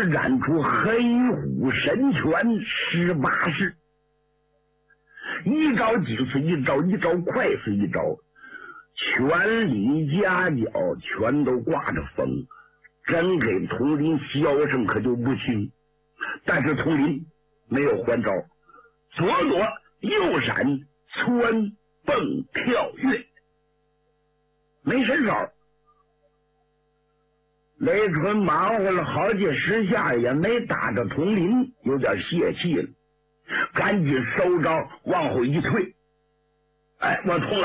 施展出黑虎神拳18式，一招紧似一招，一招快似一招，拳里夹角全都挂着风，真给佟林削上可就不轻。但是佟林没有还招，左躲右闪，窜蹦跳跃，没神手。雷纯忙活了好几十下也没打着佟林，有点泄气了，赶紧收招往后一退。哎，我通了，